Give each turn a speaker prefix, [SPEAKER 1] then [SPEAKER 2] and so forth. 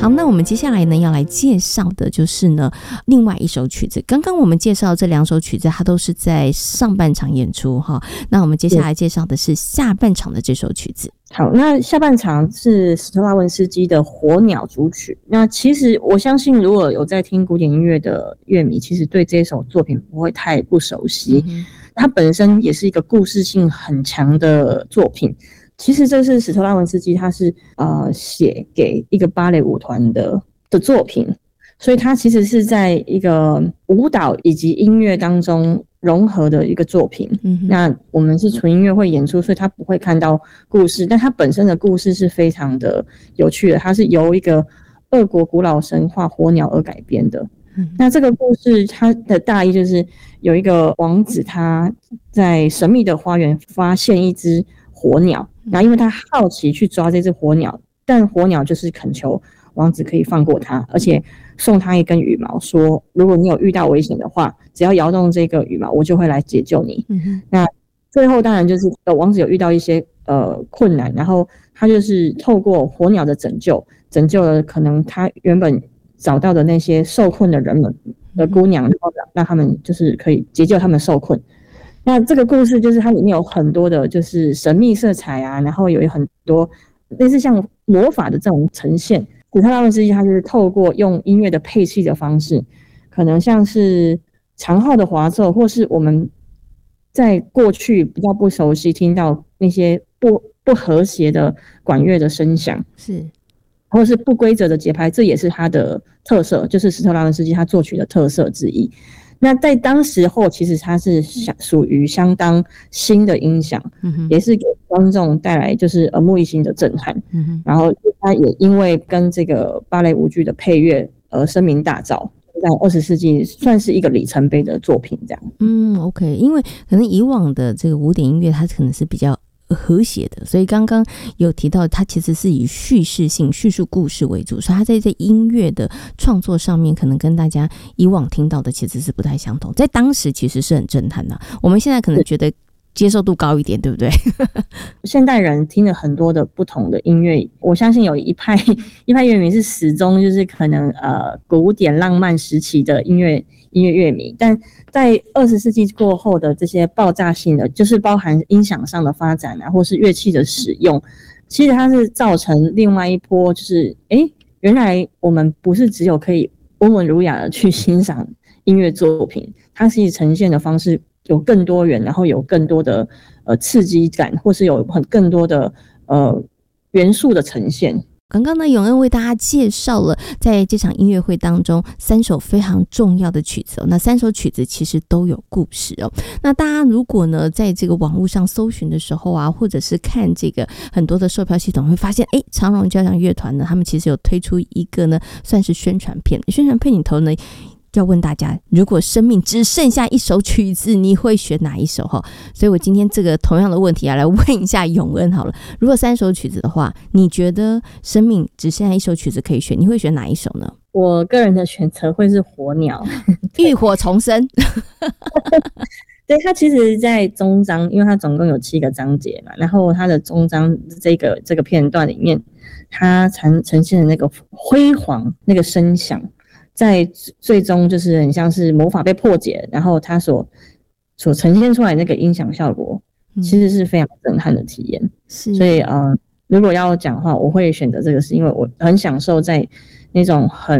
[SPEAKER 1] 好，那我们接下来呢要来介绍的就是呢另外一首曲子。刚刚我们介绍这2首曲子，它都是在上半场演出哈。那我们接下来介绍的是下半场的这首曲子。
[SPEAKER 2] 好，那下半场是斯特拉文斯基的《火鸟》组曲。那其实我相信，如果有在听古典音乐的乐迷，其实对这首作品不会太不熟悉。它本身也是一个故事性很强的作品。其实这是斯特拉文斯基，他是写给一个芭蕾舞团的作品，所以它其实是在一个舞蹈以及音乐当中融合的一个作品。那我们是纯音乐会演出，所以它不会看到故事，但它本身的故事是非常的有趣的。它是由一个俄国古老神话火鸟而改编的。那这个故事它的大意就是有一个王子，他在神秘的花园发现一只火鸟，然后因为他好奇去抓这只火鸟，但火鸟就是恳求王子可以放过他，而且送他一根羽毛，说如果你有遇到危险的话，只要摇动这个羽毛，我就会来解救你。那最后当然就是王子有遇到一些困难，然后他就是透过火鸟的拯救了可能他原本找到的那些受困的人们的姑娘，然后让他们就是可以解救他们受困。那这个故事就是它里面有很多的就是神秘色彩啊，然后有很多类似像魔法的这种呈现。斯特拉文斯基他就是透过用音乐的配器的方式，可能像是长号的滑奏，或是我们在过去比较不熟悉听到那些不和谐的管乐的声响，是或是不规则的节拍，这也是他的特色，就是斯特拉文斯基他作曲的特色之一。那在当时候其实它是属于相当新的音响，也是给观众带来就是耳目一新的震撼。然后它也因为跟这个芭蕾舞剧的配乐而声名大噪，在20世纪算是一个里程碑的作品这样。
[SPEAKER 1] OK， 因为可能以往的这个古典音乐它可能是比较和谐的，所以刚刚有提到它其实是以叙述故事为主，所以它在这音乐的创作上面可能跟大家以往听到的其实是不太相同，在当时其实是很震撼的。我们现在可能觉得接受度高一点，对不对？
[SPEAKER 2] 现代人听了很多的不同的音乐，我相信有一派乐迷是始终就是可能古典浪漫时期的音乐乐迷，但在20世纪过后的这些爆炸性的，就是包含音响上的发展啊，或是乐器的使用，其实它是造成另外一波，就是原来我们不是只有可以温文儒雅的去欣赏音乐作品，它是呈现的方式有更多元，然后有更多的刺激感，或是有更多的元素的呈现。
[SPEAKER 1] 刚刚呢，永恩为大家介绍了在这场音乐会当中3首非常重要的曲子那3首曲子其实都有故事那大家如果呢在这个网络上搜寻的时候啊，或者是看这个很多的售票系统，会发现长荣交响乐团呢，他们其实有推出一个呢算是宣传片里头呢要问大家，如果生命只剩下一首曲子，你会选哪一首所以我今天这个同样的问题来问一下永恩好了，如果3首曲子的话，你觉得生命只剩下一首曲子可以选，你会选哪一首呢？
[SPEAKER 2] 我个人的选择会是火鸟，
[SPEAKER 1] 浴火重生。
[SPEAKER 2] 对，它其实在终章，因为它总共有7个章节嘛，然后它的终章这个片段里面，它呈现的那个辉煌那个声响，在最终就是很像是魔法被破解，然后它所呈现出来那个音响效果，其实是非常震撼的体验。所以如果要讲的话，我会选择这个，是因为我很享受在那种很